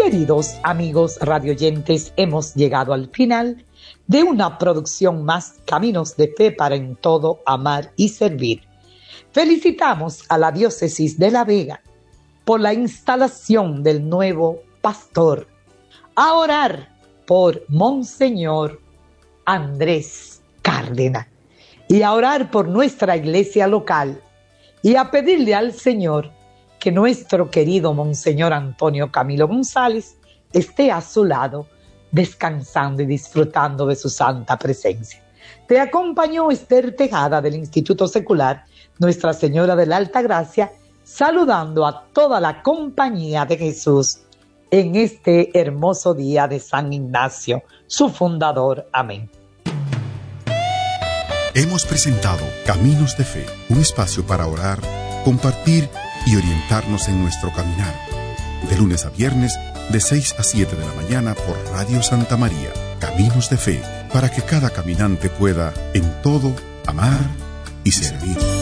Queridos amigos radioyentes, hemos llegado al final de una producción más Caminos de Fe para en todo amar y servir. Felicitamos a la Diócesis de La Vega por la instalación del nuevo pastor. A orar por Monseñor Andrés Cárdenas y a orar por nuestra iglesia local y a pedirle al Señor que nuestro querido Monseñor Antonio Camilo González esté a su lado, descansando y disfrutando de su santa presencia. Te acompañó Esther Tejada del Instituto Secular Nuestra Señora de la Alta Gracia, saludando a toda la compañía de Jesús en este hermoso día de San Ignacio, su fundador. Amén. Hemos presentado Caminos de Fe, un espacio para orar, compartir y orientarnos en nuestro caminar. De lunes a viernes, de 6 a 7 de la mañana por Radio Santa María. Caminos de Fe, para que cada caminante pueda, en todo, amar y servir.